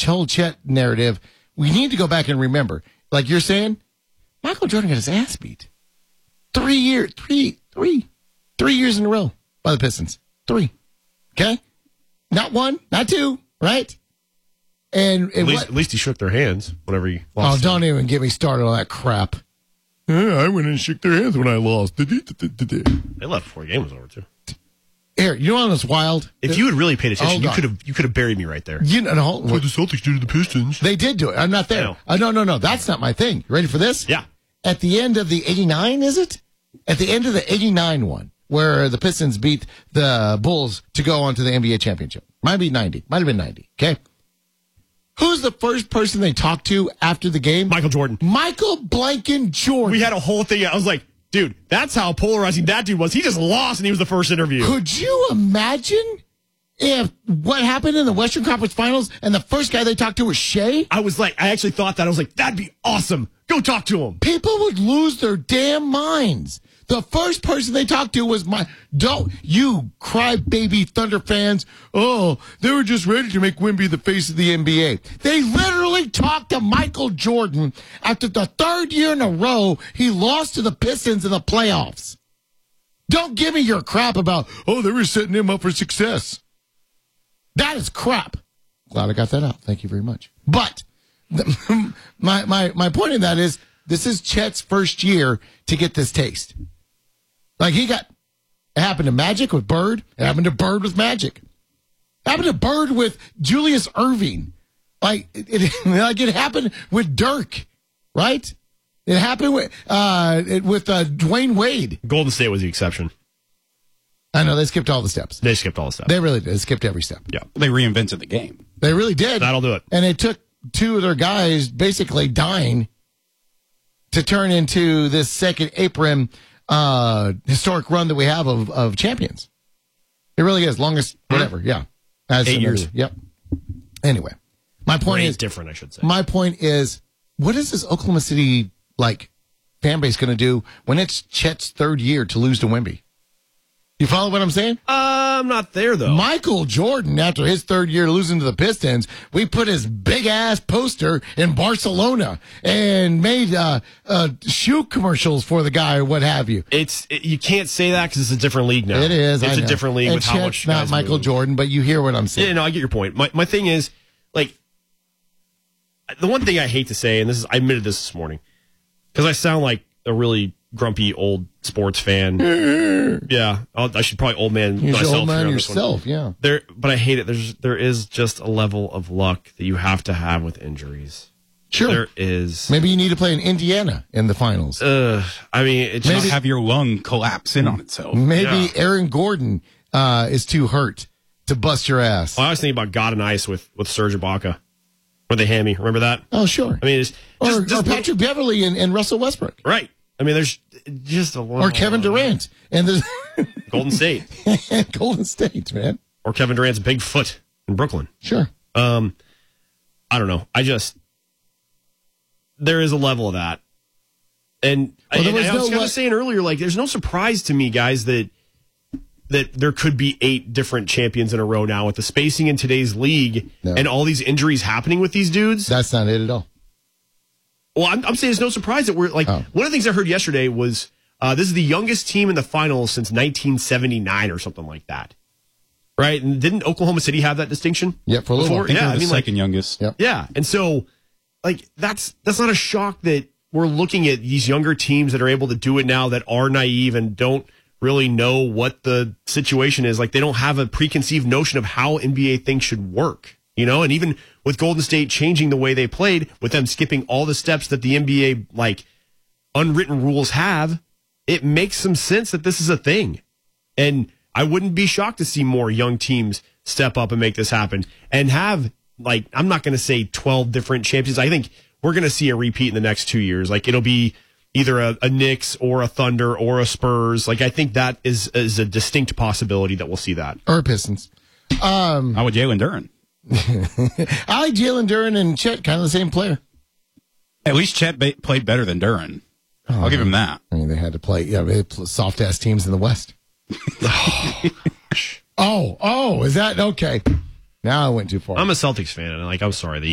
whole Chet narrative, we need to go back and remember, like you're saying, Michael Jordan got his ass beat 3 years in a row by the Pistons. 3. Okay? Not 1, not 2, right? And at least he shook their hands whenever he lost. Oh, don't even get me started on that crap. I went and shook their hands when I lost. They left before the game was over, too. Here, you know what's wild? If you had really paid attention, you could have buried me right there. You know, what the Celtics did to the Pistons. They did do it. I'm not there. No. That's not my thing. You ready for this? Yeah. At the end of the 89, is it? At the end of the 89 one, where the Pistons beat the Bulls to go on to the NBA championship. Might be 90. Might have been 90. Okay. Who's the first person they talked to after the game? Michael Jordan. Michael Blanken Jordan. We had a whole thing. I was like, dude, that's how polarizing that dude was. He just lost, and he was the first interview. Could you imagine if what happened in the Western Conference Finals and the first guy they talked to was Shea? I actually thought that. I was like, that'd be awesome. Go talk to him. People would lose their damn minds. The first person they talked to was don't you crybaby Thunder fans. Oh, they were just ready to make Wemby the face of the NBA. They literally talked to Michael Jordan after the 3rd year in a row he lost to the Pistons in the playoffs. Don't give me your crap about, they were setting him up for success. That is crap. Glad I got that out. Thank you very much. But my point in that is this is Chet's first year to get this taste. Like it happened to Magic with Bird. It happened to Bird with Magic. It happened to Bird with Julius Erving. Like it happened with Dirk, right? It happened with Dwayne Wade. Golden State was the exception. I know they skipped all the steps. They skipped all the steps. They really did. They skipped every step. Yeah, they reinvented the game. They really did. That'll do it. And it took 2 of their guys basically dying to turn into this second apron historic run that we have of champions. It really is. Longest, whatever. Yeah. 8 years. Yep. Anyway, my point is different, I should say. My point is, what is this Oklahoma City fan base going to do when it's Chet's 3rd year to lose to Wemby? You follow what I'm saying? I'm not there, though. Michael Jordan, after his 3rd year losing to the Pistons, we put his big-ass poster in Barcelona and made shoe commercials for the guy or what have you. You can't say that because it's a different league now. It is. It's a different league and with how much not Michael Jordan, but you hear what I'm saying. Yeah, no, I get your point. My thing is, the one thing I hate to say, and I admitted this morning, because I sound like a really grumpy old sports fan. Yeah, I should probably old man You're myself. Old man yourself, yeah. But I hate it. There is just a level of luck that you have to have with injuries. Sure, there is. Maybe you need to play in Indiana in the finals. I mean, it's maybe have your lung collapse in on itself. Maybe Aaron Gordon is too hurt to bust your ass. Well, I was thinking about God and Ice with Serge Ibaka. Where they hammy, remember that? Oh, sure. I mean, it's or Patrick Beverly and Russell Westbrook. Right. I mean, there's just a lot. Or Kevin Durant and the Golden State. Golden State, man. Or Kevin Durant's big foot in Brooklyn. Sure. I don't know. There is a level of that. And I was kind of saying earlier, there's no surprise to me, guys, that there could be 8 different champions in a row now with the spacing in today's league and all these injuries happening with these dudes. That's not it at all. Well, I'm saying it's no surprise that we're one of the things I heard yesterday was this is the youngest team in the finals since 1979 or something like that. Right? And didn't Oklahoma City have that distinction? Yeah, for a little while. I mean, second youngest. Yep. Yeah. And so that's not a shock that we're looking at these younger teams that are able to do it now that are naive and don't really know what the situation is. They don't have a preconceived notion of how NBA things should work, and even with Golden State changing the way they played, with them skipping all the steps that the NBA, unwritten rules have, it makes some sense that this is a thing. And I wouldn't be shocked to see more young teams step up and make this happen and have, I'm not going to say 12 different champions. I think we're going to see a repeat in the next 2 years. It'll be either a Knicks or a Thunder or a Spurs. I think that is a distinct possibility that we'll see that. Or Pistons. How would Jalen Duren? I like Jalen Duren and Chet, kind of the same player. At least Chet played better than Duren. I'll give him that. I mean, they had to play soft-ass teams in the West. Oh, is that okay? Now I went too far. I'm a Celtics fan, and I'm sorry.